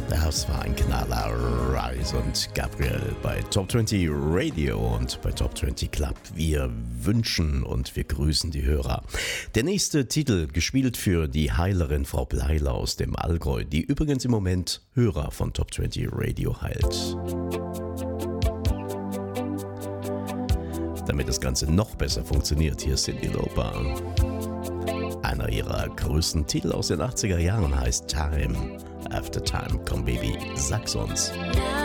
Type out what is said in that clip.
Das war ein Knaller, Rise und Gabriel bei Top 20 Radio und bei Top 20 Club. Wir wünschen und wir grüßen die Hörer. Der nächste Titel, gespielt für die Heilerin Frau Bleiler aus dem Allgäu, die übrigens im Moment Hörer von Top 20 Radio heilt. Damit das Ganze noch besser funktioniert, hier ist Cyndi Lauper. Einer ihrer größten Titel aus den 80er Jahren heißt Time After Time. Komm Baby, sag's uns.